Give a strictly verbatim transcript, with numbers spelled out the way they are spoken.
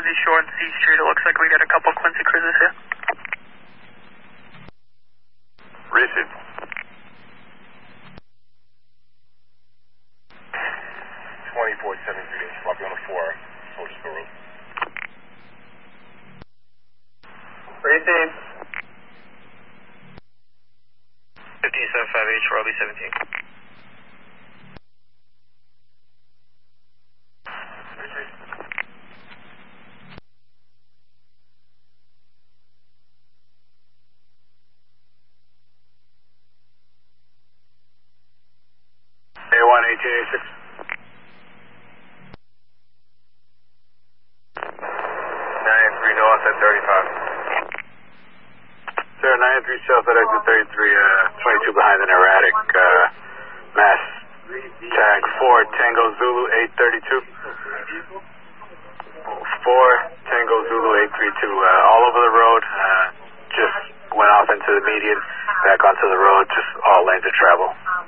Quincy Shore and C Street. It looks like we got a couple Quincy cruisers here. Receive. twenty-four seventy-three, floppy on the four, Soldier Road. Receive. fifteen seventy-five H, Robbie seventeen. A one, eighteen eighty-six. nine three north at thirty-five. Sir, nine three south at exit thirty-three, uh, twenty-two behind an erratic, uh, mass tag four Tango Zulu eight thirty-two. four Tango Zulu eight thirty-two, uh, all over the road, uh, just went off into the median, back onto the road, just all lanes of travel.